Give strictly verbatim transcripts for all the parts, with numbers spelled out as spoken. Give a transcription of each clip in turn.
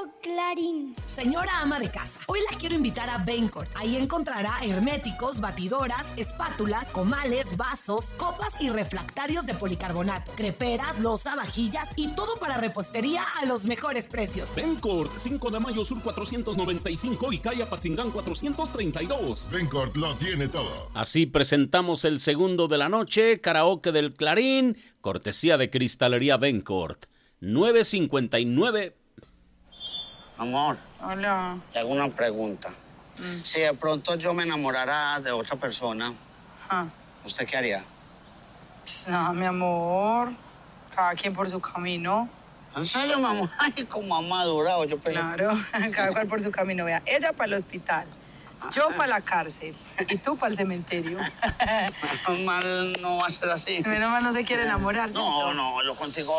Clarín. Señora ama de casa, hoy la quiero invitar a Bencourt. Ahí encontrará herméticos, batidoras, espátulas, comales, vasos, copas y refractarios de policarbonato, creperas, loza, vajillas y todo para repostería a los mejores precios. Bencourt, cinco de mayo sur cuatrocientos noventa y cinco y calle Apatzingán cuatrocientos treinta y dos. Bencourt lo tiene todo. Así presentamos el segundo de la noche, karaoke del Clarín, cortesía de Cristalería Bencourt. nueve cincuenta y nueve. Amor. Hola. Te hago una pregunta. Mm. Si de pronto yo me enamorara de otra persona, ah. ¿usted qué haría? Pues nada, mi amor. Cada quien por su camino. ¿En serio, mamá? Ay, como ha madurado. Yo pensé... Claro, cada cual por su camino. Vea, ella para el hospital, yo para la cárcel y tú para el cementerio. Menos mal no va a ser así. Menos mal no se quiere enamorar. No, no, yo contigo...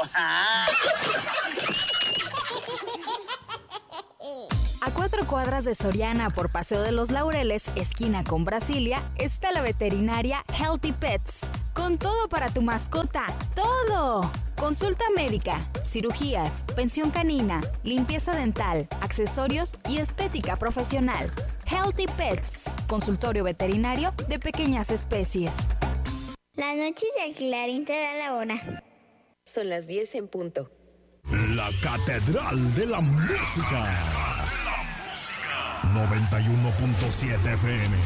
A cuatro cuadras de Soriana por Paseo de los Laureles, esquina con Brasilia, está la veterinaria Healthy Pets. Con todo para tu mascota, ¡todo! Consulta médica, cirugías, pensión canina, limpieza dental, accesorios y estética profesional. Healthy Pets, consultorio veterinario de pequeñas especies. La noche de Clarín te da la hora. Son las diez en punto. La Catedral de la Música. noventa y uno punto siete F M.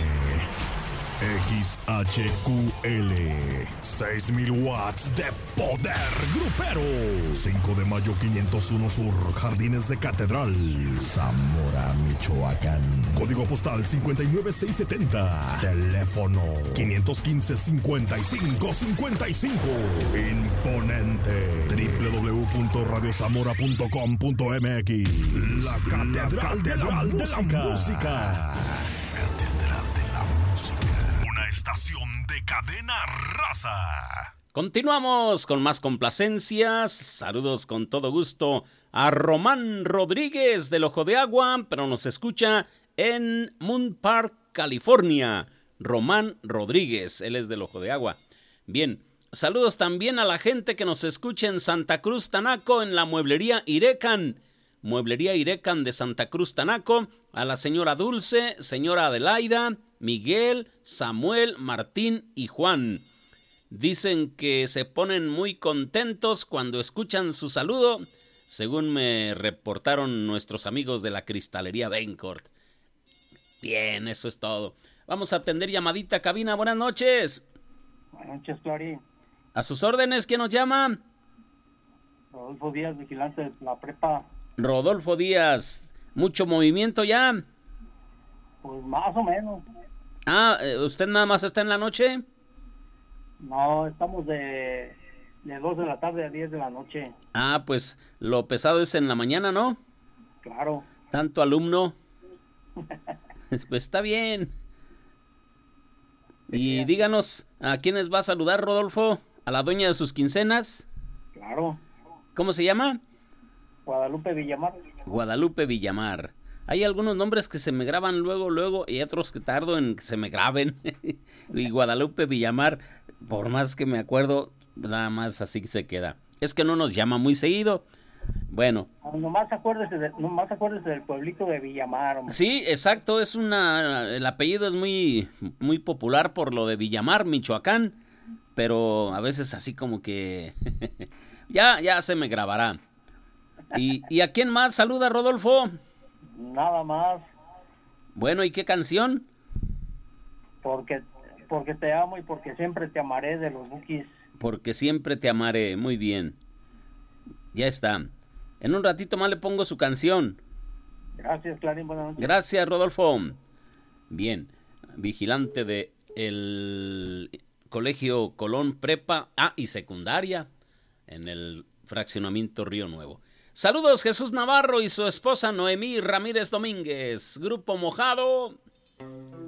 X H Q L. seis mil watts de poder grupero. cinco de mayo quinientos uno Sur, Jardines de Catedral, Zamora, Michoacán. Código postal cincuenta y nueve seiscientos setenta. Teléfono quinientos quince, cincuenta y cinco cincuenta y cinco. Imponente. doble u doble u doble u punto radio zamora punto com punto m x. La Catedral, de, la, de la Música. Catedral de la Música. Una estación de cadena raza. Continuamos con más complacencias. Saludos con todo gusto a Román Rodríguez del Ojo de Agua, pero nos escucha en Moon Park, California. Román Rodríguez, él es del Ojo de Agua. Bien, saludos también a la gente que nos escucha en Santa Cruz, Tanaco, en la mueblería Irecan. Mueblería Irecan de Santa Cruz, Tanaco. A la señora Dulce, señora Adelaida, Miguel, Samuel, Martín y Juan. Dicen que se ponen muy contentos cuando escuchan su saludo, según me reportaron nuestros amigos de la Cristalería Bencourt. Bien, eso es todo. Vamos a atender llamadita a cabina. Buenas noches. Buenas noches, Clarín. A sus órdenes, ¿quién nos llama? Rodolfo Díaz, vigilante de la prepa. Rodolfo Díaz. ¿Mucho movimiento ya? Pues más o menos. Ah, ¿usted nada más está en la noche? No, estamos de, de dos de la tarde a diez de la noche. Ah, pues lo pesado es en la mañana, ¿no? Claro. Tanto alumno. Pues está bien. Y díganos, ¿a quiénes va a saludar, Rodolfo? ¿A la dueña de sus quincenas? Claro. ¿Cómo se llama? Guadalupe Villamar. Guadalupe Villamar. Hay algunos nombres que se me graban luego, luego, y otros que tardo en que se me graben. Y Guadalupe Villamar, por más que me acuerdo, nada más así se queda. Es que no nos llama muy seguido. Bueno. Nomás acuérdese, de, nomás acuérdese del pueblito de Villamar. Hombre. Sí, exacto, es una, el apellido es muy, muy popular por lo de Villamar, Michoacán, pero a veces así como que ya, ya se me grabará. ¿Y, ¿Y a quién más saluda, Rodolfo? Nada más. Bueno, ¿y qué canción? Porque, porque te amo y porque siempre te amaré, de los Bukis. Porque siempre te amaré, muy bien. Ya está. En un ratito más le pongo su canción. Gracias, Clarín, buenas noches. Gracias, Rodolfo. Bien, vigilante de el Colegio Colón Prepa, ah, y secundaria, en el fraccionamiento Río Nuevo. Saludos, Jesús Navarro y su esposa Noemí Ramírez Domínguez. Grupo Mojado.